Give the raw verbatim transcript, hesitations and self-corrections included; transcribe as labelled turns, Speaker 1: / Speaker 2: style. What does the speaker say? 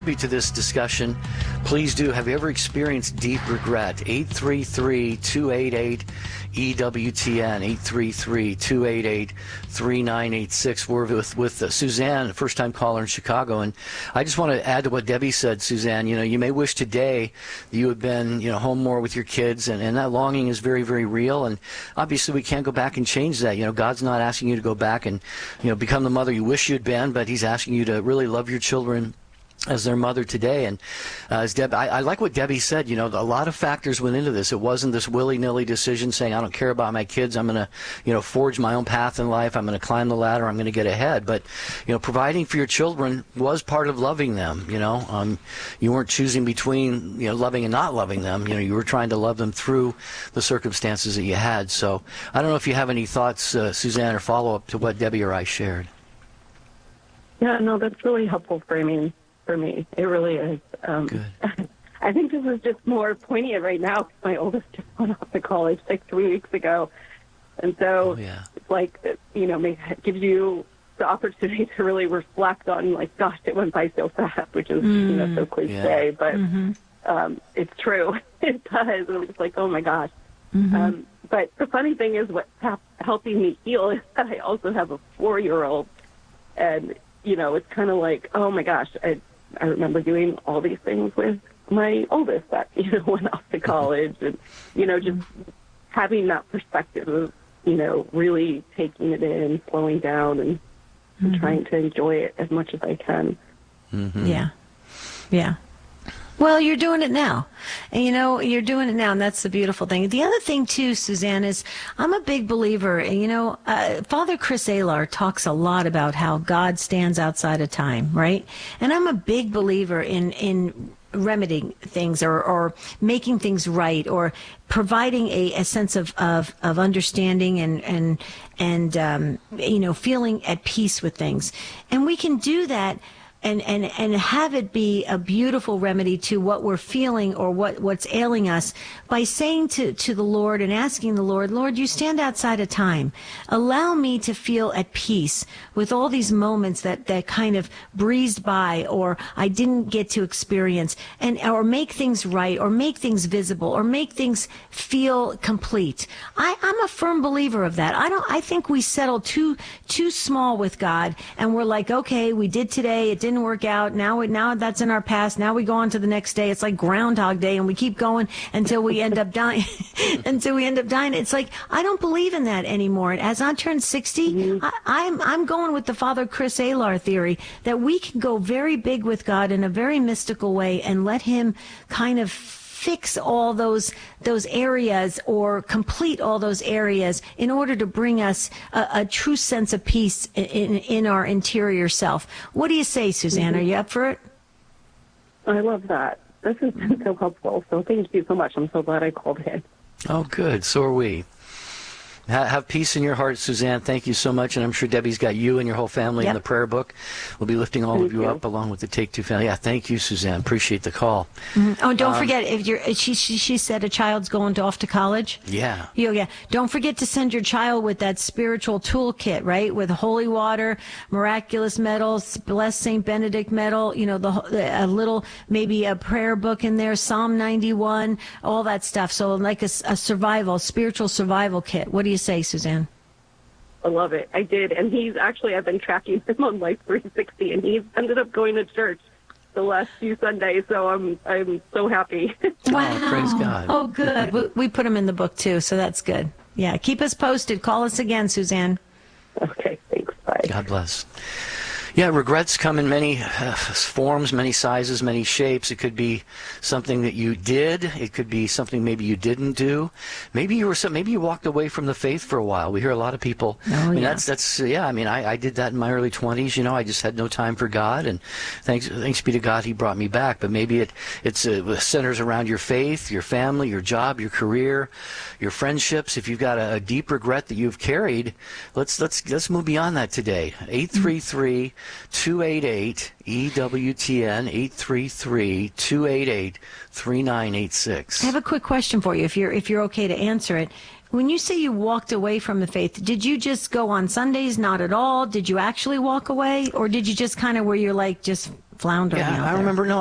Speaker 1: To this discussion, please do. Have you ever experienced deep regret? eight three three, two eight eight, E W T N, eight three three, two eight eight, three nine eight six. We're with, with uh, Suzanne, a first-time caller in Chicago. And I just want to add to what Debbie said, Suzanne. You know, you may wish today you had been, you know, home more with your kids, and, and that longing is very, very real. And obviously we can't go back and change that. You know, God's not asking you to go back and, you know, become the mother you wish you'd been, but he's asking you to really love your children as their mother today. And uh, as Deb, I, I like what Debbie said. You know, a lot of factors went into this. It wasn't this willy-nilly decision saying, I don't care about my kids. I'm going to, you know, forge my own path in life. I'm going to climb the ladder. I'm going to get ahead. But, you know, providing for your children was part of loving them. You know, um, you weren't choosing between, you know, loving and not loving them. You know, you were trying to love them through the circumstances that you had. So I don't know if you have any thoughts, uh, Suzanne, or follow-up to what Debbie or I shared.
Speaker 2: Yeah, no, that's really helpful framing. For me, it really is. Um,
Speaker 1: Good.
Speaker 2: I think this is just more poignant right now because my oldest just went off to college like three weeks ago, and so
Speaker 1: oh, yeah.
Speaker 2: it's like, you know, it gives you the opportunity to really reflect on, like, gosh, it went by so fast, which is mm, you know so cliche, yeah. but mm-hmm. um, it's true. It does. And it's like, oh my gosh. Mm-hmm. Um, but the funny thing is, what's ha- helping me heal is that I also have a four-year-old, and you know, it's kind of like, oh my gosh, I. I remember doing all these things with my oldest that, you know, went off to college and, you know, just having that perspective of, you know, really taking it in, slowing down and, mm-hmm. and trying to enjoy it as much as I can.
Speaker 3: Mm-hmm. Yeah. Yeah. Well, you're doing it now. And, you know, you're doing it now, and that's the beautiful thing. The other thing, too, Suzanne, is I'm a big believer, you know, uh, Father Chris Alar talks a lot about how God stands outside of time, right? And I'm a big believer in, in remedying things or, or making things right or providing a, a sense of, of, of understanding and, and, and um, you know, feeling at peace with things. And we can do that and, and, and have it be a beautiful remedy to what we're feeling or what, what's ailing us by saying to, to the Lord and asking the Lord, Lord, you stand outside of time. Allow me to feel at peace with all these moments that, that kind of breezed by or I didn't get to experience, and or make things right or make things visible or make things feel complete. I, I'm a firm believer of that. I don't, I think we settle too, too small with God and we're like, okay, we did today. It didn't work out. Now we, now that's in our past. Now we go on to the next day. It's like Groundhog Day, and we keep going until we end up dying. until we end up dying. It's like I don't believe in that anymore. As I turn sixty, mm-hmm. I, I'm I'm going with the Father Chris Alar theory that we can go very big with God in a very mystical way and let Him kind of fix all those those areas or complete all those areas in order to bring us a, a true sense of peace in, in, in our interior self. What do you say, Suzanne?
Speaker 2: Mm-hmm.
Speaker 3: Are you up for it?
Speaker 2: I love that. This has been so helpful. So thank you so much. I'm so glad I called in.
Speaker 1: Oh, good. So are we. Have peace in your heart, Suzanne. Thank you so much. And I'm sure Debbie's got you and your whole family yep. in the prayer book. We'll be lifting all
Speaker 2: thank
Speaker 1: of you,
Speaker 2: you
Speaker 1: up along with the Take Two family. Yeah, thank you, Suzanne. Appreciate the call.
Speaker 3: Mm-hmm. Oh, don't
Speaker 1: um,
Speaker 3: forget, if you're, she, she she said a child's going to, off to college.
Speaker 1: Yeah.
Speaker 3: You, yeah. Don't forget to send your child with that spiritual toolkit, right? With holy water, miraculous medals, blessed Saint Benedict medal, you know, the a little, maybe a prayer book in there, Psalm ninety-one, all that stuff. So like a, a survival, spiritual survival kit. What do you say, Suzanne?
Speaker 2: I love it. I did. And he's actually, I've been tracking him on Life three sixty, and he's ended up going to church the last few Sundays, so I'm I'm so happy.
Speaker 3: Wow.
Speaker 1: Oh, praise God.
Speaker 3: Oh, good. We, we put him in the book, too, so that's good. Yeah, keep us posted. Call us again, Suzanne.
Speaker 2: Okay, thanks. Bye.
Speaker 1: God bless. Yeah, regrets come in many uh, forms, many sizes, many shapes. It could be something that you did. It could be something maybe you didn't do. Maybe you were some, maybe you walked away from the faith for a while. We hear a lot of people.
Speaker 3: Oh,
Speaker 1: I mean,
Speaker 3: yeah.
Speaker 1: that's that's yeah. I mean, I, I did that in my early twenties. You know, I just had no time for God, and thanks thanks be to God, He brought me back. But maybe it it's uh, centers around your faith, your family, your job, your career, your friendships. If you've got a, a deep regret that you've carried, let's let's let's move beyond that today. Eight three three. two eight eight, E W T N, eight three three, two eight eight, three nine eight six.
Speaker 3: I have a quick question for you, if you're if you're okay to answer it. When you say you walked away from the faith, did you just go on Sundays, not at all? Did you actually walk away? Or did you just kind of where you're like just floundering
Speaker 1: Yeah,
Speaker 3: out
Speaker 1: I
Speaker 3: there?
Speaker 1: remember, no,